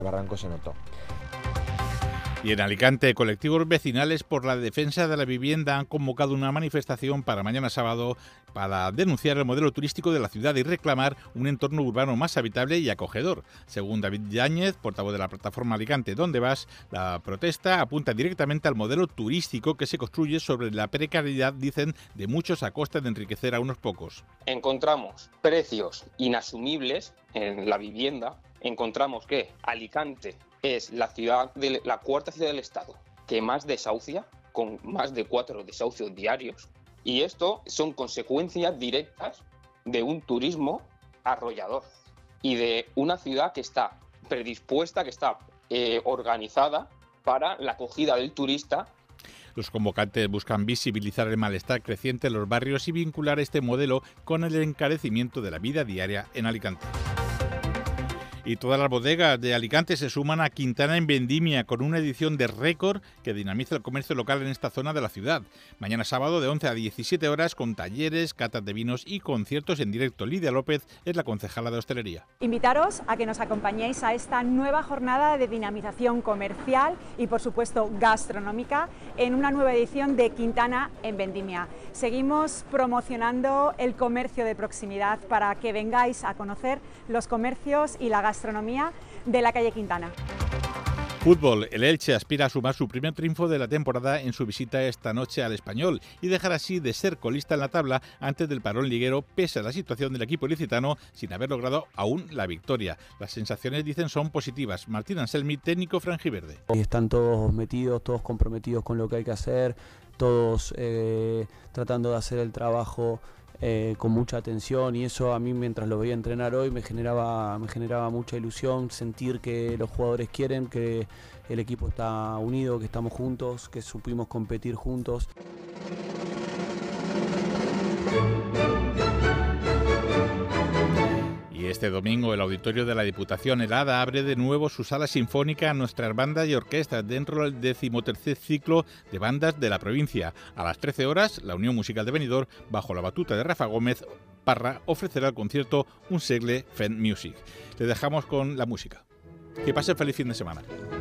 Barranco se notó. Y en Alicante, colectivos vecinales por la defensa de la vivienda han convocado una manifestación para mañana sábado para denunciar el modelo turístico de la ciudad y reclamar un entorno urbano más habitable y acogedor. Según David Yáñez, portavoz de la plataforma Alicante ¿Dónde vas?, la protesta apunta directamente al modelo turístico que se construye sobre la precariedad, dicen, de muchos a costa de enriquecer a unos pocos. Encontramos precios inasumibles en la vivienda. Encontramos que Alicante es la cuarta ciudad del estado que más desahucia, con más de 4 desahucios diarios. Y esto son consecuencias directas de un turismo arrollador y de una ciudad que está predispuesta, que está organizada para la acogida del turista. Los convocantes buscan visibilizar el malestar creciente en los barrios y vincular este modelo con el encarecimiento de la vida diaria en Alicante. Y todas las bodegas de Alicante se suman a Quintana en Vendimia con una edición de récord que dinamiza el comercio local en esta zona de la ciudad. Mañana sábado de 11 a 17 horas con talleres, catas de vinos y conciertos en directo. Lidia López es la concejala de hostelería. Invitaros a que nos acompañéis a esta nueva jornada de dinamización comercial y por supuesto gastronómica en una nueva edición de Quintana en Vendimia. Seguimos promocionando el comercio de proximidad para que vengáis a conocer los comercios y la gastronomía de la calle Quintana. Fútbol. El Elche aspira a sumar su primer triunfo de la temporada en su visita esta noche al Español y dejar así de ser colista en la tabla antes del parón liguero, pese a la situación del equipo ilicitano sin haber logrado aún la victoria. Las sensaciones, dicen, son positivas. Martín Anselmi, técnico franjiverde. Están todos metidos, todos comprometidos con lo que hay que hacer, todos tratando de hacer el trabajo con mucha atención, y eso a mí, mientras lo veía entrenar hoy, me generaba mucha ilusión, sentir que los jugadores quieren, que el equipo está unido, que estamos juntos, que supimos competir juntos. Y este domingo el auditorio de la Diputación Helada abre de nuevo su sala sinfónica a nuestras bandas y orquestas dentro del 13º ciclo de bandas de la provincia. A las 13 horas, la Unión Musical de Benidorm, bajo la batuta de Rafa Gómez Parra, ofrecerá el concierto Un segle Fent Music. Le dejamos con la música. Que pase feliz fin de semana.